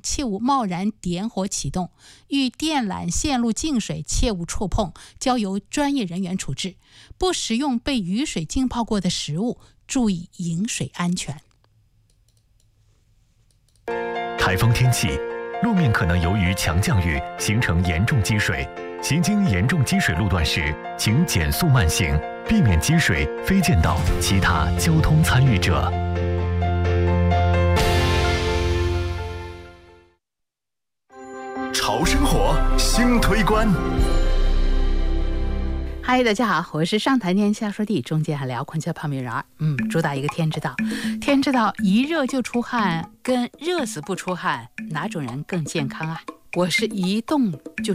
切勿贸然点火启动，遇电缆线路进水切勿触碰，交由专业人员处置。不食用被雨水浸泡过的食物，注意饮水安全。 台风天气，路面可能由于强降雨形成严重积水，行经严重积水路段时，请减速慢行，避免积水飞溅到其他交通参与者。潮生活新推关。 嗨，大家好，我是上台念下说地，中间还辽阔叫泡米人儿。主打一个天之道。天知道一热就出汗跟热死不出汗哪种人更健康啊？我是一动就